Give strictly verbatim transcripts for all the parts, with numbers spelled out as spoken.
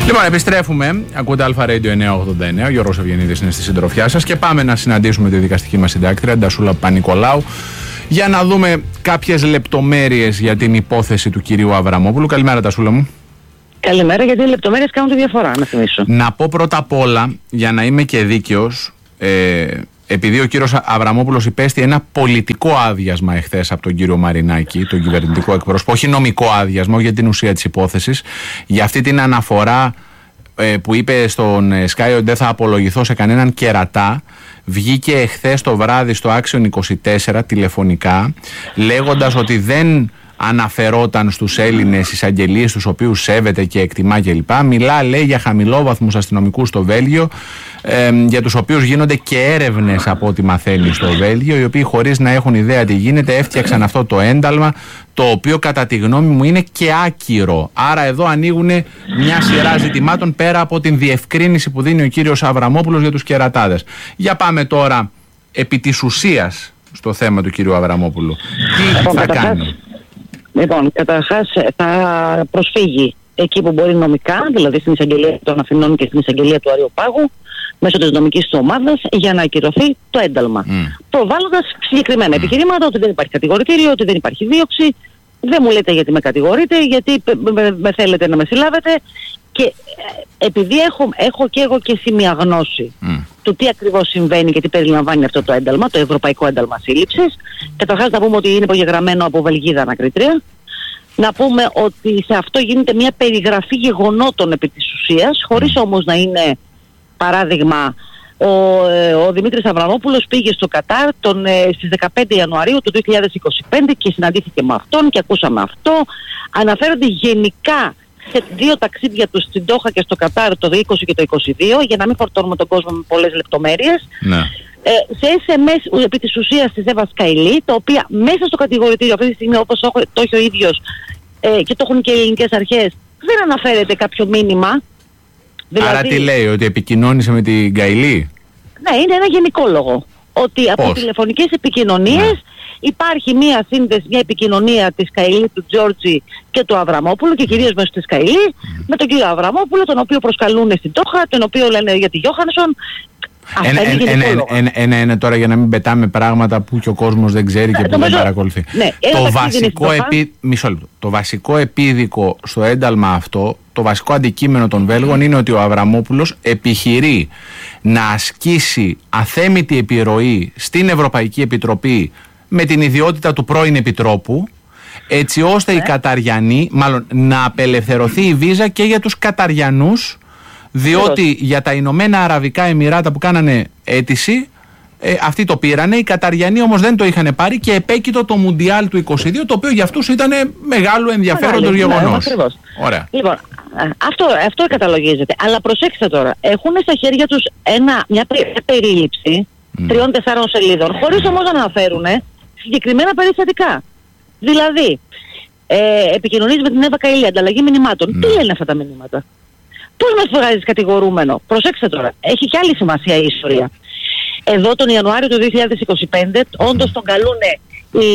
Λοιπόν, επιστρέφουμε. Ακούτε Αλφα Radio εννιακόσια ογδόντα εννέα. Ο Γιώργος Ευγενίδης είναι στη συντροφιά σας και πάμε να συναντήσουμε τη δικαστική μας συντάκτρια, Ντασούλα Παπα-Νικολάου, για να δούμε κάποιες λεπτομέρειες για την υπόθεση του κυρίου Αβραμόπουλου. Καλημέρα, Ντασούλα μου. Καλημέρα, γιατί οι λεπτομέρειες κάνουν τη διαφορά, να θυμίσω. Να πω πρώτα απ' όλα, για να είμαι και δίκαιος, ε, επειδή ο κύριος Αβραμόπουλος υπέστη ένα πολιτικό άδειασμα εχθές από τον κύριο Μαρινάκη, τον κυβερνητικό εκπρόσωπο, όχι νομικό άδειασμα για την ουσία της υπόθεσης, για αυτή την αναφορά ε, που είπε στον Sky ότι δεν θα απολογηθώ σε κανέναν κερατά, βγήκε εχθές το βράδυ στο Άξιον είκοσι τέσσερα τηλεφωνικά, λέγοντας ότι δεν αναφερόταν στους Έλληνες εισαγγελίες τους οποίους σέβεται και εκτιμά κλπ. Μιλά, λέει, για χαμηλόβαθμους αστυνομικούς στο Βέλγιο, ε, για τους οποίους γίνονται και έρευνες από ό,τι μαθαίνει στο Βέλγιο, οι οποίοι χωρίς να έχουν ιδέα τι γίνεται έφτιαξαν αυτό το ένταλμα, το οποίο κατά τη γνώμη μου είναι και άκυρο. Άρα εδώ ανοίγουν μια σειρά ζητημάτων πέρα από την διευκρίνηση που δίνει ο κύριος Αβραμόπουλος για τους κερατάδες. Για πάμε τώρα επί της ουσίας στο θέμα του κύριου Αβραμόπουλου. Τι θα κάνει? Λοιπόν, καταρχάς θα προσφύγει εκεί που μπορεί νομικά, δηλαδή στην εισαγγελία των Αθηνών και στην εισαγγελία του Αριοπάγου, μέσω της νομικής του ομάδας, για να ακυρωθεί το ένταλμα. Mm. Προβάλλοντας συγκεκριμένα mm. επιχειρήματα ότι δεν υπάρχει κατηγορητήριο, ότι δεν υπάρχει δίωξη, δεν μου λέτε γιατί με κατηγορείτε, γιατί με, με θέλετε να με συλλάβετε. Και επειδή έχω, έχω και εγώ και σημεία γνώση mm. του τι ακριβώς συμβαίνει και τι περιλαμβάνει αυτό το ένταλμα, το Ευρωπαϊκό Ένταλμα Σύλληψης, καταρχάς να πούμε ότι είναι υπογεγραμμένο από Βελγίδα ανακρίτρια, να πούμε ότι σε αυτό γίνεται μια περιγραφή γεγονότων επί της ουσίας, χωρίς mm. όμως να είναι, παράδειγμα, ο, ο Δημήτρης Αβραμόπουλος πήγε στο Κατάρ τον, στις δεκαπέντε Ιανουαρίου του δύο χιλιάδες είκοσι πέντε και συναντήθηκε με αυτόν και ακούσαμε αυτό. Αναφέρονται γενικά σε δύο ταξίδια του στην Ντόχα και στο Κατάρ το είκοσι και το είκοσι δύο, για να μην φορτώνουμε τον κόσμο με πολλές λεπτομέρειες. Ναι. Ε, σε ες εμ ες επί της ουσίας της Εύα Σκαηλή, τα οποία μέσα στο κατηγορητήριο αυτή τη στιγμή, όπως το, το έχει ο ίδιος ε, και το έχουν και οι ελληνικές αρχές, δεν αναφέρεται κάποιο μήνυμα. Δηλαδή, άρα τι λέει, ότι επικοινώνησε με την Γκαηλή? Ναι, είναι ένα γενικόλογο. Ότι Πώς? από τηλεφωνικές επικοινωνίες ναι. υπάρχει μία σύνδεση, μία επικοινωνία της Γκαηλή, του Τζόρτζι και του Αβραμόπουλου και κυρίως μέσω της Γκαηλή mm. με τον κύριο Αβραμόπουλο, τον οποίο προσκαλούν στην Τόχα, τον οποίο λένε για τη Γιώχανσον. Ένα-ένα τώρα, για να μην πετάμε πράγματα που και ο κόσμος δεν ξέρει και που δεν παρακολουθεί. Το βασικό, επί... το βασικό επίδικο στο ένταλμα αυτό, το βασικό αντικείμενο των Βέλγων είναι ότι ο Αβραμόπουλος επιχειρεί να ασκήσει αθέμητη επιρροή στην Ευρωπαϊκή Επιτροπή με την ιδιότητα του πρώην Επιτρόπου, έτσι ώστε οι Καταριανοί, μάλλον να απελευθερωθεί η βίζα και για τους Καταριανούς, διότι για τα Ηνωμένα Αραβικά Εμιράτα που κάνανε αίτηση, ε, αυτοί το πήρανε, οι Καταριανοί όμως δεν το είχαν πάρει και επέκειτο το Μουντιάλ του είκοσι δύο, το οποίο για αυτούς ήταν μεγάλο ενδιαφέροντος γεγονός. Ναι, Ωραία. Λοιπόν, αυτό, αυτό καταλογίζεται. Αλλά προσέξτε τώρα, έχουν στα χέρια τους ένα, μια περίληψη mm. τριών-τεσσάρων σελίδων, χωρίς όμως να αναφέρουν συγκεκριμένα περιστατικά. Δηλαδή, ε, επικοινωνείς με την Εύα Καηλή, ανταλλαγή μηνυμάτων. Mm. Τι λένε αυτά τα μηνύματα? Πώς μας βγάζεις κατηγορούμενο? Προσέξτε τώρα, έχει και άλλη σημασία η ιστορία. Εδώ τον Ιανουάριο του δύο χιλιάδες είκοσι πέντε όντως τον καλούνε οι,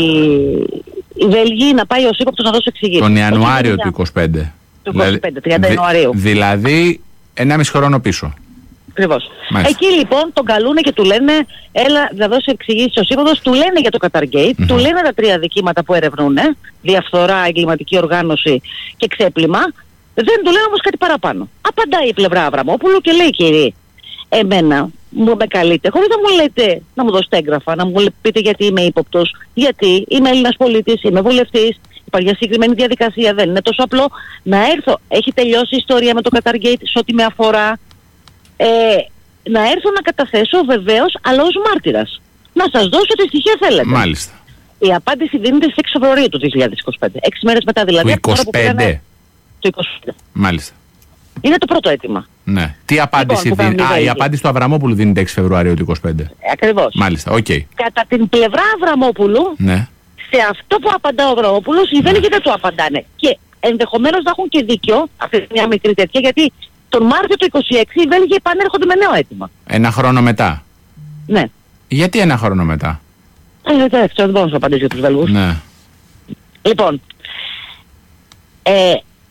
οι Βέλγοι να πάει ως ύποπτος να δώσει εξηγήσεις. Τον Ιανουάριο του είκοσι πέντε. Του είκοσι πέντε, τριάντα Ιανουαρίου. Δηλαδή ενάμιση χρόνο πίσω. Ακριβώς. Εκεί λοιπόν τον καλούνε και του λένε, έλα να δώσει εξηγήσεις ως ύποπτος, του λένε για το Καταργέιτ, mm-hmm. του λένε τα τρία δικήματα που ερευνούν, διαφθορά, εγκληματική οργάνωση και ξέπλυμα. Δεν του λένε όμως κάτι παραπάνω. Απαντάει η πλευρά Αβραμόπουλου και λέει, κύριε, εμένα μου με καλείτε, χωρίς να μου λέτε να μου δώσετε έγγραφα, να μου πείτε γιατί είμαι ύποπτος, γιατί είμαι Έλληνας πολίτης, είμαι βουλευτής, υπάρχει μια συγκεκριμένη διαδικασία, δεν είναι τόσο απλό να έρθω. Έχει τελειώσει η ιστορία με το Καταργέιτ σε ό,τι με αφορά. Ε, να έρθω να καταθέσω βεβαίως, αλλά ως μάρτυρας. Να σας δώσω τη στοιχεία θέλετε. Μάλιστα. Η απάντηση δίνεται στις έξι Φεβρουαρίου του δύο χιλιάδες είκοσι πέντε. Έξι μέρες μετά δηλαδή. Του είκοσι πέντε. Το είκοσι πέντε. Μάλιστα. Είναι το πρώτο αίτημα. Ναι. Τι απάντηση λοιπόν, δίνει? Α, η απάντηση του Αβραμόπουλου δίνεται έξι Φεβρουαρίου του είκοσι πέντε. Ε, ακριβώς. Μάλιστα, οκ. Okay. Κατά την πλευρά Αβραμόπουλου, ναι. σε αυτό που απαντά ο Αβραμόπουλος, συμβαίνει ναι. και δεν το απαντάνε. Και ενδεχομένως να έχουν και δίκιο, αυτή μια μικρή τέτοια, γιατί τον Μάρτιο του είκοσι έξι οι Βέλγοι επανέρχονται με νέο αίτημα. Ένα χρόνο μετά. Ναι. Γιατί ένα χρόνο μετά? Ε, εντάξει, δεν μπορώ να σου απαντήσω για τους Βέλγους. Ναι. Λοιπόν, ε,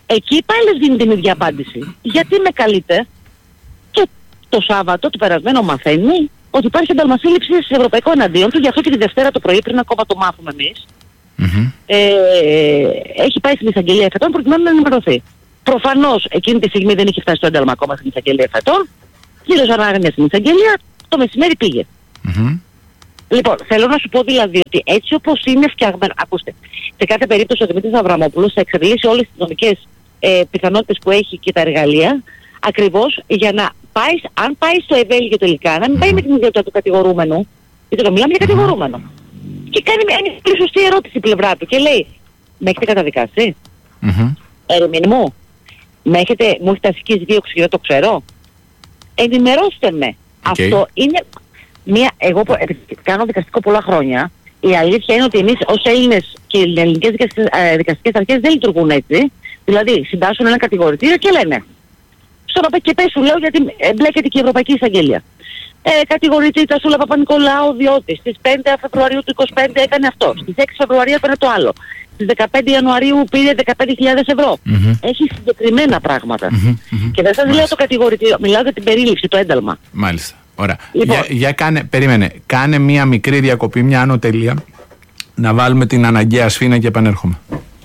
Εκεί πάλι δίνει την ίδια απάντηση. Γιατί με καλείτε? Και το Σάββατο, το περασμένο, μαθαίνει ότι υπάρχει ενταλμασύλληψη σε ευρωπαϊκό εναντίον του, γι' αυτό και τη Δευτέρα το πρωί, πριν ακόμα το μάθουμε εμείς, mm-hmm. ε, έχει πάει στην εισαγγελία εφετών προκειμένου να ενημερωθεί. Προφανώς εκείνη τη στιγμή δεν είχε φτάσει το ένταλμα ακόμα στην εισαγγελία εφετών. Κύριος ανάγνωσε στην εισαγγελία, το μεσημέρι πήγε. Mm-hmm. Λοιπόν, θέλω να σου πω δηλαδή ότι έτσι όπως είναι φτιαγμένο, ακούστε, σε κάθε περίπτωση ο Δημήτρης Αβραμόπουλος θα εξαντλήσει όλες τις νομικές ε, πιθανότητες που έχει και τα εργαλεία, ακριβώς για να πάει, αν πάει στο ευέλγιο τελικά, να μην πάει με την ιδιότητα του κατηγορούμενου, γιατί το μιλάμε για κατηγορούμενο. Και κάνει μια πολύ σωστή ερώτηση η πλευρά του και λέει, με έχετε καταδικάσει? Mm-hmm. Ερεμίνη μου, με έχετε, μου έχετε ασκήσει δίωξη και δεν το ξέρω? Ενημερώστε με. Okay. Αυτό είναι μια, εγώ κάνω δικαστικό πολλά χρόνια. Η αλήθεια είναι ότι εμείς ως Έλληνες και οι ελληνικές δικαστικές αρχές δεν λειτουργούν έτσι. Δηλαδή συντάσσουν ένα κατηγορητήριο και λένε, στον ΟΠΕΚ σου λέω γιατί εμπλέκεται και η Ευρωπαϊκή Εισαγγελία. Ε, κατηγορείται η Τασούλα Παπα-Νικολάου διότι στις πέντε Φεβρουαρίου του είκοσι πέντε έκανε αυτό, στις έξι Φεβρουαρίου έκανε το άλλο, στις δεκαπέντε Ιανουαρίου πήρε δεκαπέντε χιλιάδες ευρώ. Mm-hmm. Έχει συγκεκριμένα πράγματα. Mm-hmm. Και δεν σας λέω το κατηγορητήριο, μιλάω για την περίληψη, το ένταλμα. Μάλιστα. Ωραία. Λοιπόν, για, για κάνε, περίμενε, κάνε μία μικρή διακοπή, μια άνω τελεία, να βάλουμε την αναγκαία σφήνα και επανέρχομαι.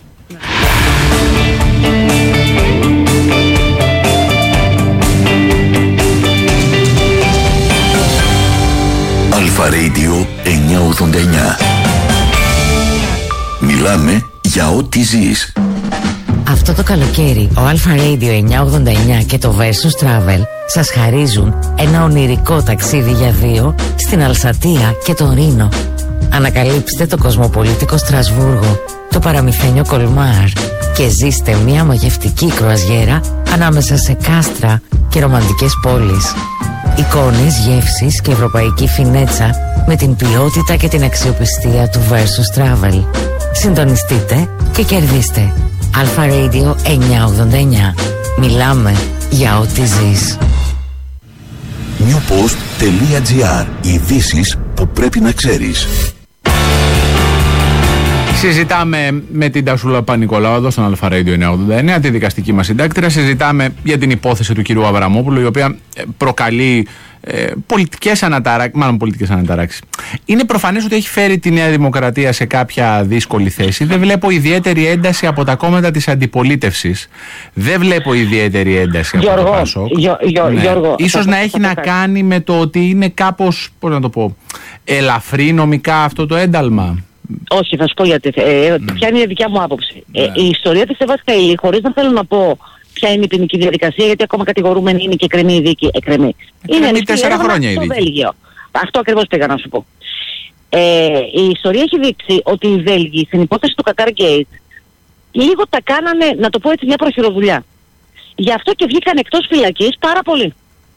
Αλφα Radio εννιακόσια ογδόντα εννιά. Μιλάμε για ό,τι ζεις. Αυτό το καλοκαίρι ο Αλφα Radio εννιακόσια ογδόντα εννιά και το Versus Travel σας χαρίζουν ένα ονειρικό ταξίδι για δύο στην Αλσατία και τον Ρήνο. Ανακαλύψτε το κοσμοπολίτικο Στρασβούργο, το παραμυθένιο Κολμάρ και ζήστε μια μαγευτική κρουαζιέρα ανάμεσα σε κάστρα και ρομαντικές πόλεις. Εικόνες, γεύσεις και ευρωπαϊκή φινέτσα με την ποιότητα και την αξιοπιστία του Versus Travel. Συντονιστείτε και κερδίστε. Αλφα Radio εννιακόσια ογδόντα εννιά. Μιλάμε για ό,τι ζεις. newpost.gr. Ειδήσεις που πρέπει να ξέρεις. Συζητάμε με την Τασούλα Παπα-Νικολάου εδώ στον Αλφα Radio εννιακόσια ογδόντα εννιά, τη δικαστική μας συντάκτηρα. Συζητάμε για την υπόθεση του κυρίου Αβραμόπουλου, η οποία προκαλεί ε, πολιτικές αναταράξεις, μάλλον πολιτικές αναταράξεις. Είναι προφανές ότι έχει φέρει τη Νέα Δημοκρατία σε κάποια δύσκολη θέση. Δεν βλέπω ιδιαίτερη ένταση από τα κόμματα της αντιπολίτευσης. Δεν βλέπω ιδιαίτερη ένταση Γιώργο, από το ΠΑΣΟΚ. Γιώ, Γιώ, ναι. Γιώργο, Ίσως να έχει να κάνει με το ότι είναι κάπως, πώς να το πω, ελαφρύ νομικά αυτό το ένταλμα. Όχι, θα σου πω γιατί. Ε, mm. Ποια είναι η δικιά μου άποψη. Mm. Ε, η ιστορία της Εύας Καηλή, χωρίς να θέλω να πω ποια είναι η ποινική διαδικασία, γιατί ακόμα κατηγορούμενη είναι και εκκρεμεί η δίκη. Εκκρεμεί. Είναι τέσσερα χρόνια η δίκη. Βέλγιο. Αυτό ακριβώς πήγα να σου πω. Ε, η ιστορία έχει δείξει ότι οι Βέλγοι στην υπόθεση του Qatar Gate λίγο τα κάνανε, να το πω έτσι, μια προχειροδουλειά. Γι' αυτό και βγήκαν εκτός φυλακής πάρα πολύ.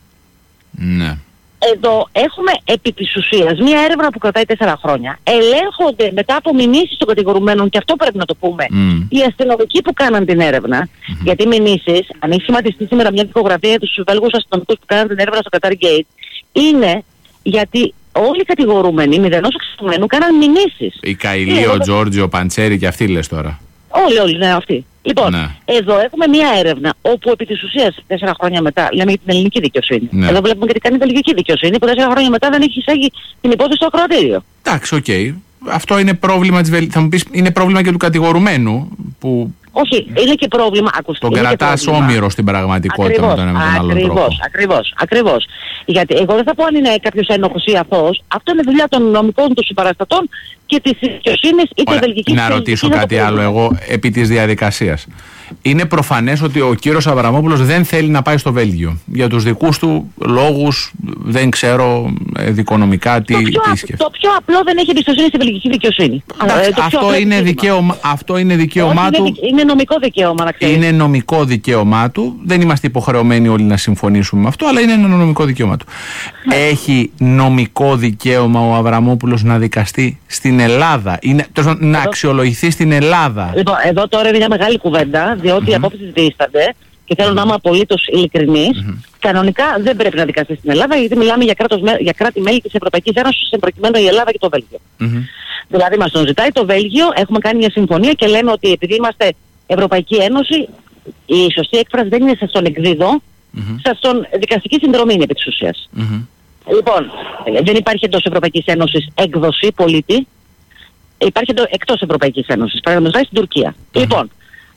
Ναι. Εδώ έχουμε επί της ουσίας μια έρευνα που κρατάει τέσσερα χρόνια. Ελέγχονται μετά από μηνύσεις των κατηγορουμένων, και αυτό πρέπει να το πούμε, mm. οι αστυνομικοί που κάναν την έρευνα. Mm-hmm. Γιατί μηνύσεις, αν έχει σχηματιστεί σήμερα μια δικογραφία για τους Βέλγους αστυνομικούς που κάναν την έρευνα στο Qatar Gate, είναι γιατί όλοι οι κατηγορούμενοι μηδενός εξωμένου κάναν μηνύσεις. Η Καηλή, ο Τζόρτζι, ο Παντσέρη και αυτοί λες τώρα. Όλοι, όλοι, ναι, αυτοί. Λοιπόν, ναι. Εδώ έχουμε μία έρευνα όπου επί της ουσίας τέσσερα χρόνια μετά, λέμε για την ελληνική δικαιοσύνη. Ναι. Εδώ βλέπουμε και τι κάνει η βελγική δικαιοσύνη, που τέσσερα χρόνια μετά δεν έχει εισάγει την υπόθεση στο ακροατήριο. Εντάξει, οκ. Okay. Αυτό είναι πρόβλημα της Βελγικής. Θα μου πεις, είναι πρόβλημα και του κατηγορουμένου που. Όχι, είναι και πρόβλημα. Ακούστε, τον κρατάς όμοιρο στην πραγματικότητα. Ακριβώς, με τον άλλον ακριβώς, τρόπο. ακριβώς, ακριβώς. Γιατί εγώ δεν θα πω αν είναι κάποιος ένοχος ή αθώος. Αυτό είναι δουλειά των νομικών του συμπαραστατών και της δικαιοσύνης ή της βελγικής. Να ρωτήσω κάτι άλλο εγώ επί της διαδικασίας. Είναι προφανές ότι ο κύριος Αβραμόπουλος δεν θέλει να πάει στο Βέλγιο. Για τους δικούς του λόγους, δεν ξέρω δικονομικά τι, το πιο, τι σκέφτεται. Το πιο απλό, δεν έχει εμπιστοσύνη στη βελγική δικαιοσύνη. Εντάξει, το αυτό, είναι δικαίωμα, αυτό είναι δικαίωμά του. Είναι, είναι νομικό δικαίωμα, να ξέρεις. Είναι νομικό δικαίωμά του. Δεν είμαστε υποχρεωμένοι όλοι να συμφωνήσουμε με αυτό, αλλά είναι ένα νομικό δικαίωμα του. Έχει νομικό δικαίωμα ο Αβραμόπουλος να δικαστεί στην Ελλάδα, είναι, τόσο, να αξιολογηθεί στην Ελλάδα. Λοιπόν, εδώ τώρα είναι μια μεγάλη κουβέντα, διότι mm-hmm. οι απόψεις δίστανται και θέλω mm-hmm. να είμαι απολύτως ειλικρινής. Mm-hmm. Κανονικά δεν πρέπει να δικαστεί στην Ελλάδα, γιατί μιλάμε για, κράτος, για κράτη-μέλη της Ευρωπαϊκής Ένωσης, σε προκειμένου η Ελλάδα και το Βέλγιο. Mm-hmm. Δηλαδή μας τον ζητάει το Βέλγιο, έχουμε κάνει μια συμφωνία και λέμε ότι επειδή είμαστε Ευρωπαϊκή Ένωση, η σωστή έκφραση δεν είναι σας τον εκδίδω, mm-hmm. σας τον δικαστική συνδρομή είναι επί της ουσίας. Mm-hmm. Λοιπόν, δεν υπάρχει εντός Ευρωπαϊκής Ένωσης έκδοση πολίτη, υπάρχει εντός, εκτός Ευρωπαϊκής Ένωσης, παραδείγματος στην Τουρκία. Mm-hmm. Λοιπόν,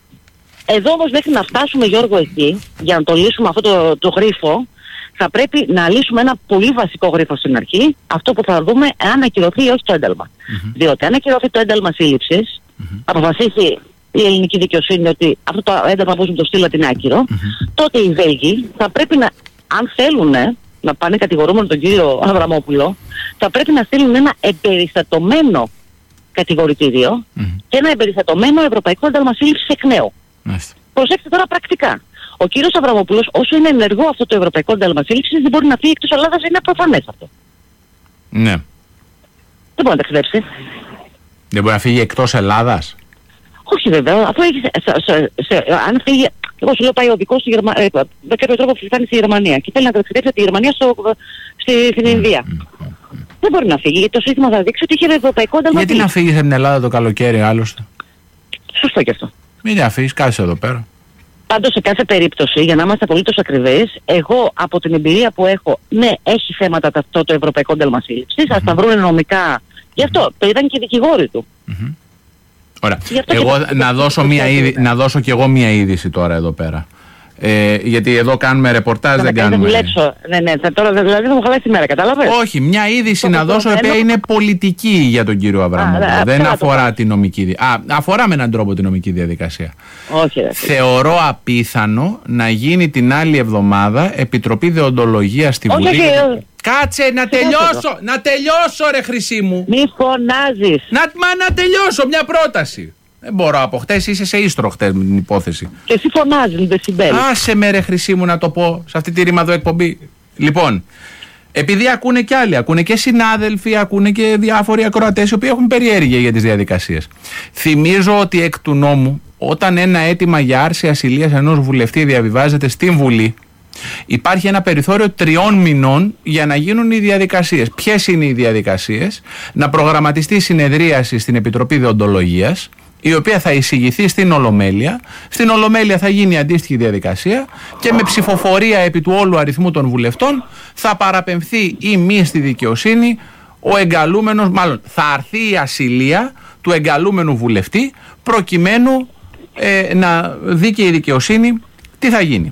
εδώ όμως μέχρι να φτάσουμε, Γιώργο, εκεί, για να το λύσουμε αυτό το, το γρίφο, θα πρέπει να λύσουμε ένα πολύ βασικό γρίφο στην αρχή, αυτό που θα δούμε αν ακυρωθεί ή όχι το ένταλμα. Mm-hmm. Διότι αν ακυρωθεί το ένταλμα σύλληψης, mm-hmm. αποφασίσει η ελληνική δικαιοσύνη ότι αυτό το ένταλμα που μου το στείλατε είναι άκυρο, mm-hmm. τότε οι Βέλγοι θα πρέπει να, αν θέλουν να πάνε κατηγορούμενο τον κύριο Αβραμόπουλο, θα πρέπει να στείλουν ένα εμπεριστατωμένο κατηγορητήριο mm-hmm. και ένα εμπεριστατωμένο ευρωπαϊκό ένταλμα σύλληψης εκ νέου. Mm-hmm. Προσέξτε τώρα πρακτικά. Ο κύριος Αβραμόπουλος, όσο είναι ενεργό αυτό το ευρωπαϊκό ένταλμα σύλληψης, δεν μπορεί να φύγει εκτός Ελλάδας, είναι προφανές αυτό. Ναι. Δεν μπορεί να ταξιδέψει. Δεν μπορεί να φύγει εκτός Ελλάδας. Όχι βέβαια, αφού έχει, σε, σε, σε, αν φύγει, εγώ σου λέω πάει ο οδικός στη Γερμανία, ε, με κάποιο τρόπο φτάνει στη Γερμανία και θέλει να ταξιδέψει από τη Γερμανία στο, στη, στην Ινδία. Mm, mm, mm. Δεν μπορεί να φύγει, γιατί το σύστημα θα δείξει ότι έχει ευρωπαϊκό ένταλμα. Γιατί να φύγεις από την Ελλάδα το καλοκαίρι άλλωστε. Σωστό και αυτό. Μην να φύγεις, κάτσε εδώ πέρα. Πάντως σε κάθε περίπτωση, για να είμαστε απολύτως ακριβείς, εγώ από την εμπειρία που έχω, ναι, έχει θέματα αυτό το ευρωπαϊκό ένταλμα σύλληψης, mm-hmm. ας τα βρουν νομικά. Γι' αυτό το είδαν και οι δικηγόροι του. Mm-hmm. Ωραία. Εγώ να δώσω, μία είδη, να δώσω κι εγώ μία είδηση τώρα εδώ πέρα. Ε, γιατί εδώ κάνουμε ρεπορτάζ, θα δεν κάνουμε. Δουλέψω. Ναι, ναι, θα, τώρα δηλαδή θα μου χαλάσει τη μέρα, κατάλαβες. Όχι, μια είδηση το να δώσω, η οποία είναι πολιτική για τον κύριο Αβραμόπουλο. Α, δεν αφορά τη νομική διαδικασία. Α, αφορά με έναν τρόπο τη νομική διαδικασία. Όχι, ρε. Θεωρώ απίθανο να γίνει την άλλη εβδομάδα επιτροπή δεοντολογίας στη Βουλή. Όχι, όχι. Κάτσε να τελειώσω, να τελειώσω ρε χρυσή μου. Μη φωνάζεις. Να, μα, να τελειώσω μια πρόταση. Δεν μπορώ από χτες, είσαι σε ίστρο χτες με την υπόθεση. Και εσύ φωνάζεις, δεσιμπέλ. Άσε με ρε χρυσή μου να το πω σε αυτή τη ρήμαδο εκπομπή. Λοιπόν, επειδή ακούνε και άλλοι, ακούνε και συνάδελφοι, ακούνε και διάφοροι ακροατές οι οποίοι έχουν περιέργεια για τις διαδικασίες. Θυμίζω ότι εκ του νόμου, όταν ένα αίτημα για άρση ασυλίας ενός βουλευτή διαβιβάζεται στην Βουλή, υπάρχει ένα περιθώριο τριών μηνών για να γίνουν οι διαδικασίες. Ποιες είναι οι διαδικασίες? Να προγραμματιστεί συνεδρίαση στην Επιτροπή Δεοντολογίας, η οποία θα εισηγηθεί στην Ολομέλεια. Στην Ολομέλεια θα γίνει αντίστοιχη διαδικασία και με ψηφοφορία επί του όλου αριθμού των βουλευτών θα παραπεμφθεί ή μη στη δικαιοσύνη ο εγκαλούμενος, μάλλον θα αρθεί η ασυλία του εγκαλούμενου βουλευτή προκειμένου ε, να δει και η δικαιοσύνη τι θα γίνει.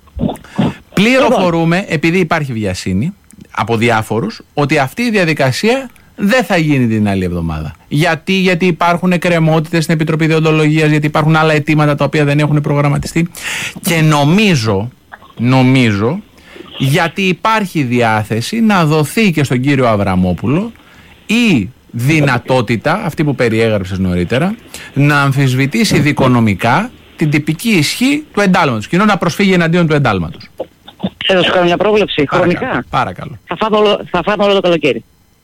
Πληροφορούμε, επειδή υπάρχει βιασύνη από διάφορους, ότι αυτή η διαδικασία δεν θα γίνει την άλλη εβδομάδα. Γιατί, γιατί υπάρχουν εκκρεμότητες στην Επιτροπή Δεοντολογίας, γιατί υπάρχουν άλλα αιτήματα τα οποία δεν έχουν προγραμματιστεί. Και νομίζω, νομίζω, γιατί υπάρχει διάθεση να δοθεί και στον κύριο Αβραμόπουλο η δυνατότητα, αυτή που περιέγραψες νωρίτερα, να αμφισβητήσει δικονομικά την τυπική ισχύ του εντάλματος. Κοινό να προσφύγει εναντίον του εντάλματος. Θέλω να σου κάνω μια πρόβλεψη, παρακαλώ, χρονικά. Παρακαλώ. Θα φάμε όλο, θα φάμε όλο το καλοκαίρι.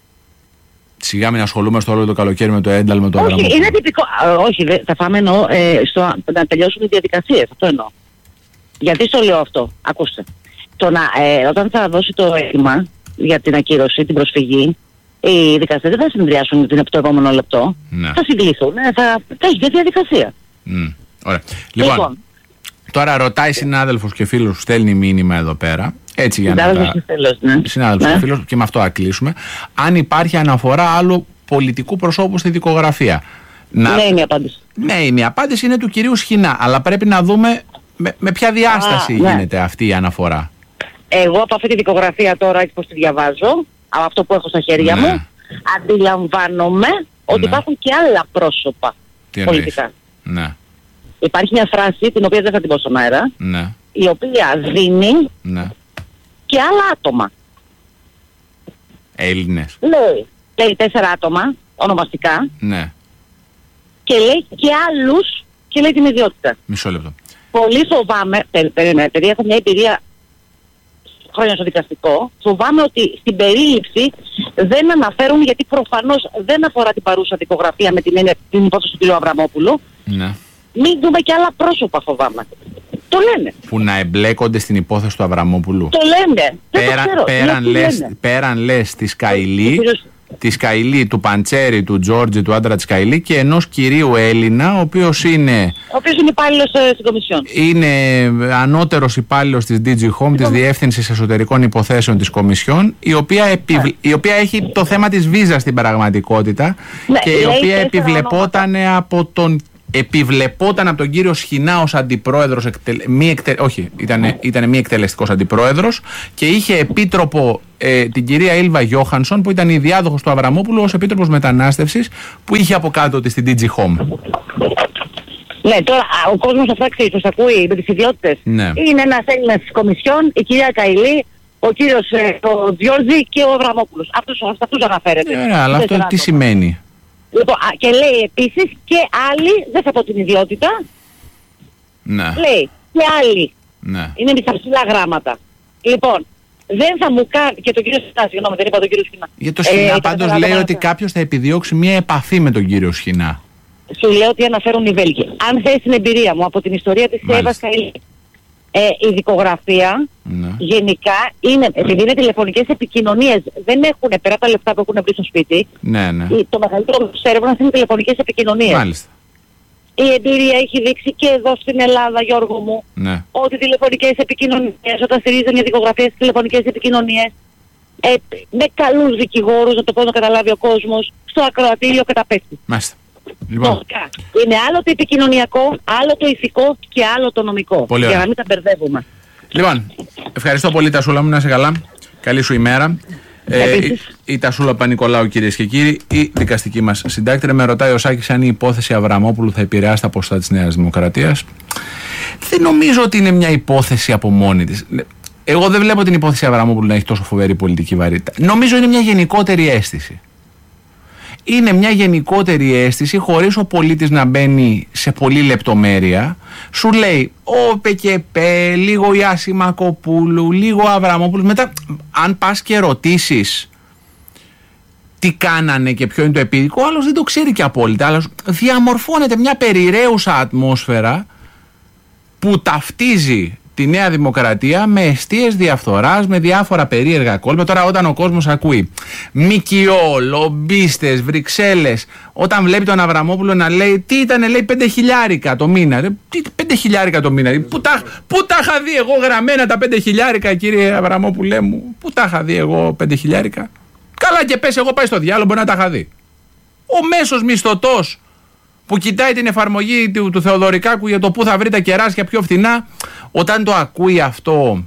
Σιγά μην ασχολούμαστε όλο το καλοκαίρι με το ένταλμα του Αβραμόπουλου. Όχι, είναι τυπικό. Όχι, δε, θα φάμε εννοώ ε, στο, να τελειώσουν οι διαδικασίες. Αυτό εννοώ. Γιατί στο λέω αυτό? Ακούστε. Το να, ε, όταν θα δώσει το αίτημα για την ακύρωση, την προσφυγή, οι δικαστές δεν θα συνεδριάσουν την, το επόμενο λεπτό. Ναι. Θα συγκληθούν, θα, θα έχει μια διαδικασία. Mm, ωραία. Λοιπόν, λοιπόν, τώρα ρωτάει συνάδελφος και φίλος, στέλνει μήνυμα εδώ πέρα. Έτσι για να τα... Φίλος, ναι. Συνάδελφος και φίλος, και με αυτό θα κλείσουμε. Αν υπάρχει αναφορά άλλου πολιτικού προσώπου στη δικογραφία. Να... Ναι, είναι η απάντηση. Ναι, είναι η απάντηση, είναι του κυρίου Σχοινά. Αλλά πρέπει να δούμε με, με ποια διάσταση Α, γίνεται ναι. αυτή η αναφορά. Εγώ από αυτή τη δικογραφία τώρα, έτσι πως τη διαβάζω, από αυτό που έχω στα χέρια ναι. μου, αντιλαμβάνομαι ότι ναι. υπάρχουν και άλλα πρόσωπα Τι πολιτικά. Ναι. Υπάρχει μια φράση, την οποία δεν θα την πω στον αέρα, ναι. η οποία δίνει ναι. και άλλα άτομα. Έλληνες. Λέει, λέει τέσσερα άτομα, ονομαστικά. Ναι. Και λέει και άλλους και λέει την ιδιότητα. Μισό λεπτό. Πολύ φοβάμαι, περίμενε, επειδή έχω μια εμπειρία χρόνια στο δικαστικό, φοβάμαι ότι στην περίληψη δεν αναφέρουν, γιατί προφανώς δεν αφορά την παρούσα δικογραφία με την, την υπόθεση του κ. Αβραμόπουλου. Ναι. Μην δούμε και άλλα πρόσωπα, φοβάμαι. Το λένε. Που να εμπλέκονται στην υπόθεση του Αβραμόπουλου. Το λένε. Πέρα, δεν το ξέρω. Πέραν, λες, πέραν λες τη Σκαηλή, της Καηλή, του Παντσέρη, του Τζόρτζη, του άντρα της Καηλή και ενός κυρίου Έλληνα, ο οποίος είναι... Ο οποίος είναι υπάλληλος ε, στην Κομισιόν. Είναι ανώτερος υπάλληλος της ντι τζι Home, της Διεύθυνσης Εσωτερικών Υποθέσεων της Κομισιόν, η οποία, επιβλ... η οποία έχει το θέμα της βίζας στην πραγματικότητα, ναι, και η οποία επιβλεπόταν από τον... επιβλεπόταν από τον κύριο Σχοινά ως αντιπρόεδρος, εκτελ... μη εκτε... όχι, ήταν, ήταν μη εκτελεστικός αντιπρόεδρος, και είχε επίτροπο ε, την κυρία Ήλβα Γιώχανσον, που ήταν η διάδοχος του Αβραμόπουλου, ως επίτροπος μετανάστευσης, που είχε από κάτω της στην ντι τζι Home. Ναι, τώρα ο κόσμος αυτά ξέρει, τους ακούει με τις ιδιότητες. Ναι. Είναι ένας Έλληνας της Κομισιόν, η κυρία Καηλή, ο κύριος ε, ο Διόρτζη και ο Αβραμόπουλος. Αυτούς, αυτούς αναφέρεται. Ναι, αλλά αυτό τι σημαίνει? Λοιπόν, α, και λέει επίσης και άλλοι, δεν θα πω την ιδιότητα, ναι. λέει και άλλοι, ναι. είναι με τα ψηλά γράμματα. Λοιπόν, δεν θα μου κάνει, και τον κύριο Σχοινά, συγγνώμη, δεν είπα τον κύριο Σχοινά. Για το Σχοινά ε, πάντως λέει γράμματα. Ότι κάποιος θα επιδιώξει μια επαφή με τον κύριο Σχοινά. Σου λέω ότι αναφέρουν οι Βέλγοι. Αν θες την εμπειρία μου από την ιστορία της Εύας Καηλή, ε, η δικογραφία ναι. γενικά είναι, επειδή είναι τηλεφωνικές επικοινωνίες, δεν έχουν πέρα τα λεφτά που έχουν βρει στο σπίτι. Ναι, ναι. Το μεγαλύτερο της έρευνας είναι τηλεφωνικές επικοινωνίες. Μάλιστα. Η εμπειρία έχει δείξει και εδώ στην Ελλάδα, Γιώργο μου, ναι. ότι τηλεφωνικές επικοινωνίες, όταν στηρίζεται μια δικογραφία στις τηλεφωνικές επικοινωνίες, ε, με καλούς δικηγόρους, να το πω να καταλάβει ο κόσμος, στο ακροατήριο καταπέφτει. Μάλιστα. Λοιπόν. Είναι άλλο το επικοινωνιακό, άλλο το ηθικό και άλλο το νομικό. Πολύ για να μην τα μπερδεύουμε. Λοιπόν, ευχαριστώ πολύ Τασούλα μου, να είσαι καλά. Καλή σου ημέρα. Ε, η, η Τασούλα Παπα-Νικολάου, κυρίες και κύριοι, η δικαστική μας συντάκτρια. Με ρωτάει ο Σάκης αν η υπόθεση Αβραμόπουλου θα επηρεάσει τα ποσοστά της Νέας Δημοκρατίας. Δεν νομίζω ότι είναι μια υπόθεση από μόνη της. Εγώ δεν βλέπω την υπόθεση Αβραμόπουλου να έχει τόσο φοβερή πολιτική βαρύτητα. Νομίζω είναι μια γενικότερη αίσθηση. Είναι μια γενικότερη αίσθηση, χωρίς ο πολίτης να μπαίνει σε πολλή λεπτομέρεια. Σου λέει ο ΠΚΠ, λίγο η Άση Μακοπούλου, λίγο ο Αβραμόπουλος. Μετά, αν πας και ρωτήσεις τι κάνανε και ποιο είναι το επίδικο, ο άλλος δεν το ξέρει και απόλυτα. Αλλά διαμορφώνεται μια περιραίουσα ατμόσφαιρα που ταυτίζει τη Νέα Δημοκρατία με εστίες διαφθοράς, με διάφορα περίεργα κόλπα. Τώρα όταν ο κόσμος ακούει ΜΚΟ, λομπίστες, Βρυξέλλες, όταν βλέπει τον Αβραμόπουλο να λέει τι ήταν, λέει πέντε χιλιάρικα το μήνα. Τι πέντε χιλιάρικα το μήνα, πού τα, πού τα είχα δει εγώ γραμμένα τα πέντε χιλιάρικα, κύριε Αβραμόπουλέ μου, πού τα είχα δει εγώ πέντε χιλιάρικα? Καλά και πες, εγώ πάει στο διάλογο, μπορεί να τα είχα δει. Ο μέσος μισθωτός που κοιτάει την εφαρμογή του, του Θεοδωρικάκου για το πού θα βρει τα κεράσια πιο φθηνά, όταν το ακούει αυτό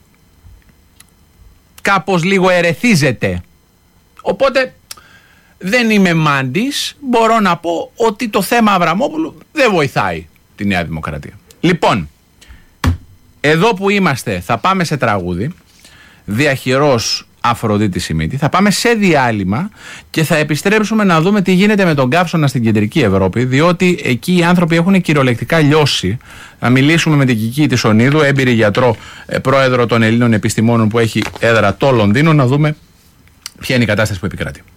κάπως λίγο ερεθίζεται. Οπότε δεν είμαι μάντης, μπορώ να πω ότι το θέμα Αβραμόπουλου δεν βοηθάει τη Νέα Δημοκρατία. Λοιπόν, εδώ που είμαστε θα πάμε σε τραγούδι, διαχειρός Αφροδίτη Σιμίτη. Θα πάμε σε διάλειμμα και θα επιστρέψουμε να δούμε τι γίνεται με τον καύσωνα στην κεντρική Ευρώπη, διότι εκεί οι άνθρωποι έχουν κυριολεκτικά λιώσει. Θα μιλήσουμε με την Κική Τισονίδου, έμπειρη γιατρό, πρόεδρο των Ελλήνων Επιστημόνων που έχει έδρα το Λονδίνο, να δούμε ποια είναι η κατάσταση που επικρατεί.